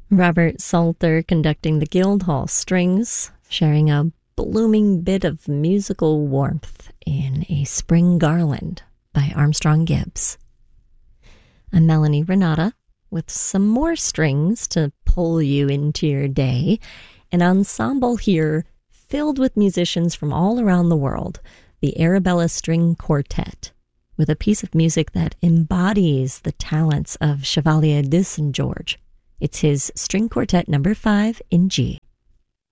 Robert Salter conducting the Guildhall Strings, sharing a blooming bit of musical warmth in A Spring Garland by Armstrong Gibbs. I'm Melanie Renata with some more strings to pull you into your day, an ensemble here filled with musicians from all around the world, the Arabella String Quartet, with a piece of music that embodies the talents of Chevalier de St. George. It's his String Quartet No. 5 in G.